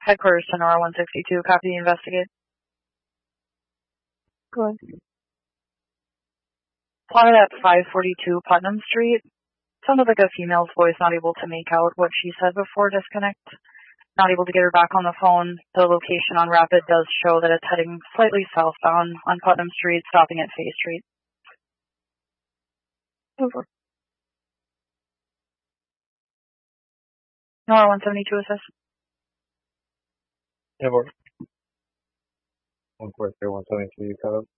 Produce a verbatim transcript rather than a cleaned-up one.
Headquarters to Nora one sixty-two, copy the investigate. Go ahead. Plotted at five forty-two Putnam Street. Sounded like a female's voice, not able to make out what she said before disconnect. Not able to get her back on the phone. The location on Rapid does show that it's heading slightly southbound on Putnam Street, stopping at Fay Street. Over. Nora one seventy-two assist. Over. one forty-three, one seventy-two, you cut up.